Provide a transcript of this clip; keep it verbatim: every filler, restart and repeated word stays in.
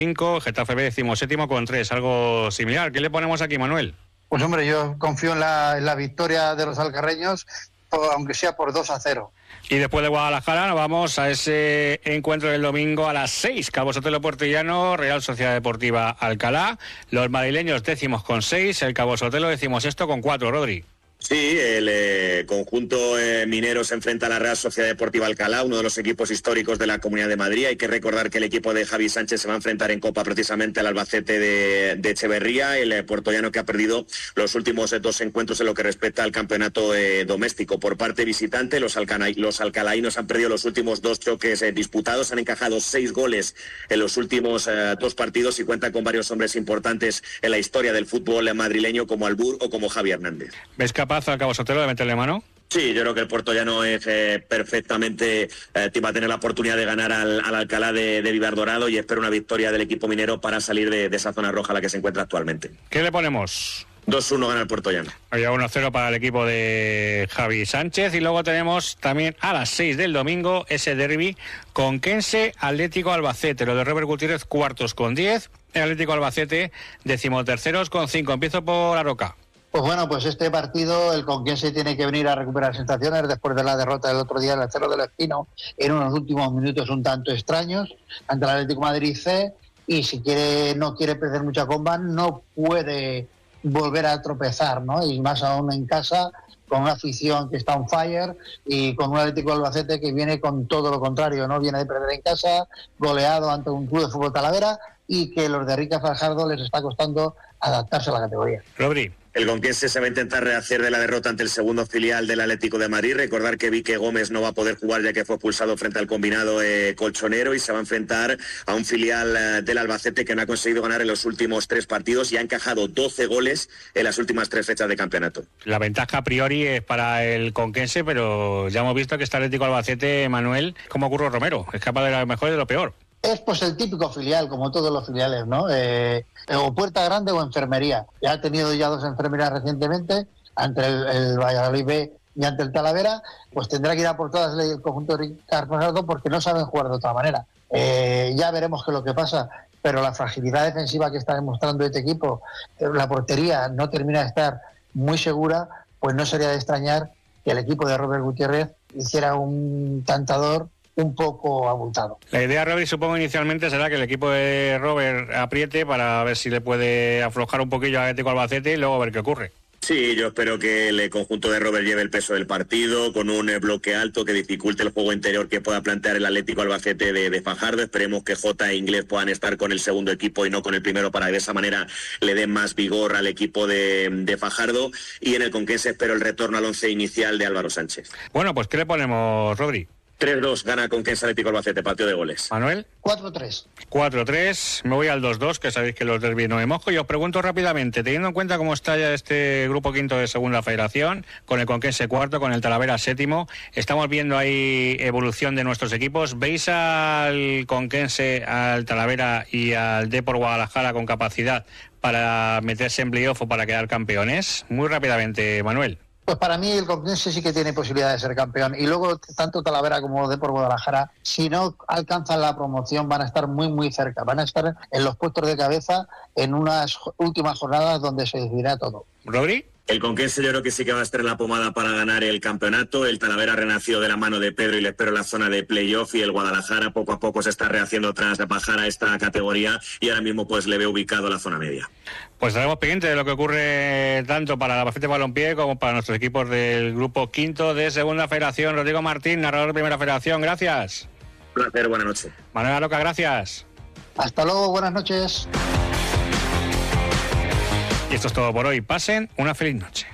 cinco, Getafe B decimoséptimo con tres, algo similar. ¿Qué le ponemos aquí, Manuel? Pues hombre, yo confío en la, en la victoria de los alcarreños, aunque sea por dos a cero. Y después de Guadalajara nos vamos a ese encuentro del domingo a las seis, Cabo Sotelo Puertollano, Real Sociedad Deportiva Alcalá. Los madrileños décimos con seis, el Cabo Sotelo decimos esto con cuatro, Rodri. Sí, el eh, conjunto eh, minero se enfrenta a la Real Sociedad Deportiva Alcalá, uno de los equipos históricos de la Comunidad de Madrid. Hay que recordar que el equipo de Javi Sánchez se va a enfrentar en Copa precisamente al Albacete de, de Echeverría, el eh, puertollano que ha perdido los últimos eh, dos encuentros en lo que respecta al campeonato eh, doméstico. Por parte visitante, los, alcana, los alcalaínos han perdido los últimos dos choques eh, disputados, han encajado seis goles en los últimos eh, dos partidos y cuentan con varios hombres importantes en la historia del fútbol madrileño como Albur o como Javi Hernández. ¿Ves capaz al Cabo Sotelo de meterle mano? Sí, yo creo que el puertollano es eh, perfectamente, eh, va a tener la oportunidad de ganar al, al Alcalá de, de Vivar Dorado y espero una victoria del equipo minero para salir de, de esa zona roja a la que se encuentra actualmente. ¿Qué le ponemos? dos uno gana el puertollano. Había uno cero para el equipo de Javi Sánchez y luego tenemos también a las seis del domingo ese derbi Conquense Atlético Albacete. Lo de Robert Gutiérrez cuartos con diez, el Atlético Albacete decimoterceros con cinco. Empiezo por Aroca. Pues bueno, pues este partido, el Conquense tiene que venir a recuperar sensaciones después de la derrota del otro día en el Cerro del Espino, en unos últimos minutos un tanto extraños, ante el Atlético Madrid C, y si quiere no quiere perder mucha comba, no puede volver a tropezar, ¿no? Y más aún en casa, con una afición que está on fire y con un Atlético Albacete que viene con todo lo contrario, ¿no? Viene de perder en casa, goleado ante un club de fútbol Talavera y que los de Rica Fajardo les está costando adaptarse a la categoría. Rodri. El Conquense se va a intentar rehacer de la derrota ante el segundo filial del Atlético de Madrid. Recordar que Vique Gómez no va a poder jugar ya que fue expulsado frente al combinado eh, colchonero y se va a enfrentar a un filial eh, del Albacete que no ha conseguido ganar en los últimos tres partidos y ha encajado doce goles en las últimas tres fechas de campeonato. La ventaja a priori es para el Conquense, pero ya hemos visto que este Atlético Albacete, Manuel, como Curro Romero, es capaz de lo mejor y de lo peor. Es pues el típico filial, como todos los filiales, ¿no? Eh, o Puerta Grande o enfermería. Ya ha tenido ya dos enfermerías recientemente, ante el, el Valladolid B y ante el Talavera, pues tendrá que ir a por todas el conjunto de Ricardo Fajardo porque no saben jugar de otra manera. Eh, ya veremos qué es lo que pasa, pero la fragilidad defensiva que está demostrando este equipo, la portería no termina de estar muy segura, pues no sería de extrañar que el equipo de Robert Gutiérrez hiciera un tantador un poco abultado. La idea, Robert, supongo inicialmente será que el equipo de Robert apriete para ver si le puede aflojar un poquillo al Atlético Albacete y luego ver qué ocurre. Sí, yo espero que el conjunto de Robert lleve el peso del partido con un bloque alto que dificulte el juego interior que pueda plantear el Atlético Albacete de, de Fajardo. Esperemos que Jota e Inglés puedan estar con el segundo equipo y no con el primero para que de esa manera le den más vigor al equipo de, de Fajardo. Y en el Conquense espero el retorno al once inicial de Álvaro Sánchez. Bueno, pues ¿qué le ponemos, Rodri? tres dos gana Conquense Atlético Albacete, partido de goles. Manuel. cuatro tres. cuatro tres, me voy al dos dos, que sabéis que los derbis no me mojo. Y os pregunto rápidamente, teniendo en cuenta cómo está ya este grupo quinto de Segunda Federación, con el Conquense cuarto, con el Talavera séptimo, estamos viendo ahí evolución de nuestros equipos. ¿Veis al Conquense, al Talavera y al Depor Guadalajara con capacidad para meterse en playoff o para quedar campeones? Muy rápidamente, Manuel. Pues para mí el Conquense sí que tiene posibilidad de ser campeón y luego tanto Talavera como Depor Guadalajara, si no alcanzan la promoción, van a estar muy muy cerca, van a estar en los puestos de cabeza en unas últimas jornadas donde se decidirá todo. ¿Rodri? El Conquense yo creo que sí que va a estar en la pomada para ganar el campeonato. El Talavera renació de la mano de Pedro y le espero en la zona de playoff y el Guadalajara poco a poco se está rehaciendo tras bajar a esta categoría y ahora mismo pues le veo ubicado en la zona media. Pues estaremos pendientes de lo que ocurre tanto para la Albacete Balompié como para nuestros equipos del grupo quinto de Segunda Federación. Rodrigo Martín, narrador de Primera Federación, gracias. Un placer, buenas noches. Manuel Aroca, gracias. Hasta luego, buenas noches. Y esto es todo por hoy. Pasen una feliz noche.